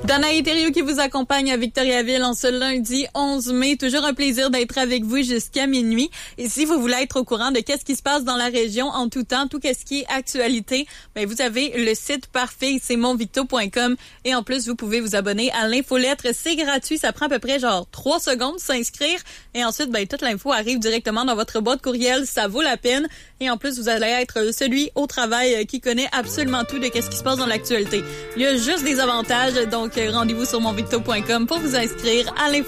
Danae Thériault qui vous accompagne à Victoriaville en ce lundi 11 mai. Toujours un plaisir d'être avec vous jusqu'à minuit. Et si vous voulez être au courant de qu'est-ce qui se passe dans la région en tout temps, tout ce qui est actualité, ben vous avez le site parfait, c'est monvicto.com. Et en plus, vous pouvez vous abonner à l'infolettre. C'est gratuit. Ça prend à peu près 3 secondes de s'inscrire. Et ensuite, ben toute l'info arrive directement dans votre boîte courriel. Ça vaut la peine. Et en plus, vous allez être celui au travail qui connaît absolument tout de qu'est-ce qui se passe dans l'actualité. Il y a juste des avantages. Donc, rendez-vous sur monvicto.com pour vous inscrire à l'info.